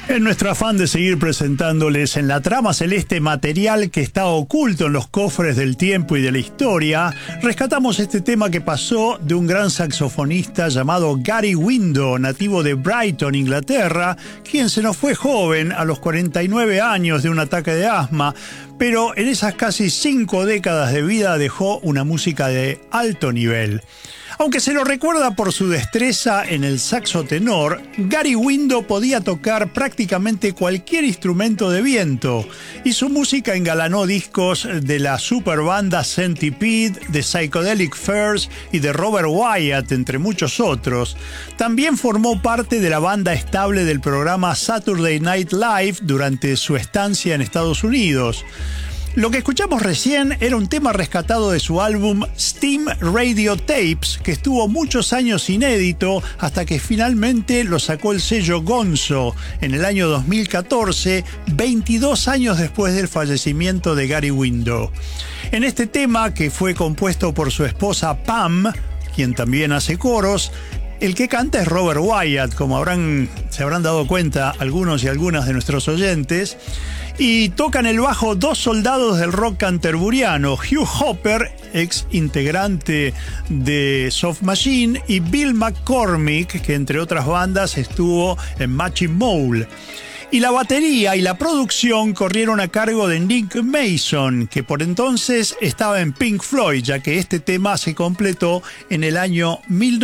En nuestro afán de seguir presentándoles en la trama celeste material que está oculto en los cofres del tiempo y de la historia, rescatamos este tema que pasó de un gran saxofonista llamado Gary Window, nativo de Brighton, Inglaterra, quien se nos fue joven a los 49 años de un ataque de asma, pero en esas casi 5 décadas de vida dejó una música de alto nivel. Aunque se lo recuerda por su destreza en el saxo tenor, Gary Window podía tocar prácticamente cualquier instrumento de viento, y su música engalanó discos de la superbanda Centipede, de Psychedelic Furs y de Robert Wyatt, entre muchos otros. También formó parte de la banda estable del programa Saturday Night Live durante su estancia en Estados Unidos. Lo que escuchamos recién era un tema rescatado de su álbum Steam Radio Tapes, que estuvo muchos años inédito hasta que finalmente lo sacó el sello Gonzo en el año 2014, 22 años después del fallecimiento de Gary Window. En este tema, que fue compuesto por su esposa Pam, quien también hace coros, el que canta es Robert Wyatt, como se habrán dado cuenta algunos y algunas de nuestros oyentes, y tocan el bajo dos soldados del rock canterburiano, Hugh Hopper, ex integrante de Soft Machine, y Bill McCormick, que entre otras bandas estuvo en Matching Mole. Y la batería y la producción corrieron a cargo de Nick Mason, que por entonces estaba en Pink Floyd, ya que este tema se completó en el año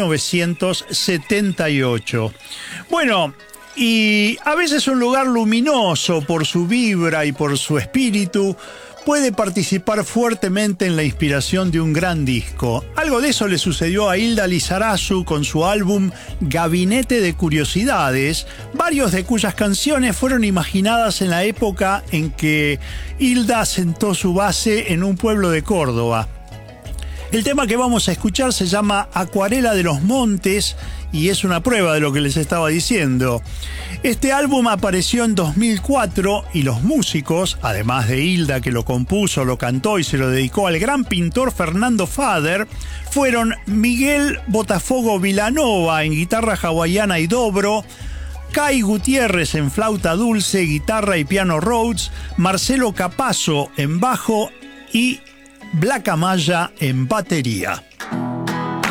1978. Bueno, y a veces un lugar luminoso por su vibra y por su espíritu puede participar fuertemente en la inspiración de un gran disco. Algo de eso le sucedió a Hilda Lizarazu con su álbum Gabinete de Curiosidades, varios de cuyas canciones fueron imaginadas en la época en que Hilda sentó su base en un pueblo de Córdoba. El tema que vamos a escuchar se llama Acuarela de los Montes y es una prueba de lo que les estaba diciendo. Este álbum apareció en 2004 y los músicos, además de Hilda, que lo compuso, lo cantó y se lo dedicó al gran pintor Fernando Fader, fueron Miguel Botafogo Vilanova en guitarra hawaiana y dobro, Kai Gutiérrez en flauta dulce, guitarra y piano Rhodes, Marcelo Capazo en bajo y Black Amaya en batería.